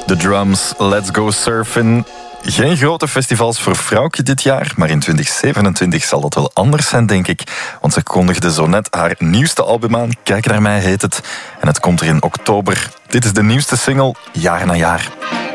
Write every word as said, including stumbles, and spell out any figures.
The Drums, Let's Go Surfing. Geen grote festivals voor Frauke dit jaar, maar in twintig zevenentwintig zal dat wel anders zijn, denk ik. Want ze kondigde zo net haar nieuwste album aan, Kijk naar mij heet het. En het komt er in oktober. Dit is de nieuwste single, Jaar na jaar.